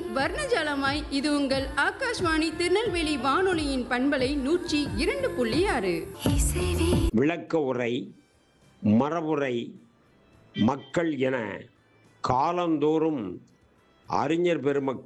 வர்ணஜாலமாய் இது உங்கள் ஆகாஷ்வாணி திருநெல்வேலி வானொலியின் பண்பலை 102.6. விளக்க உரை, மரபுரை, மக்கள் என காலந்தோறும் அறிஞர் பெருமக்கள்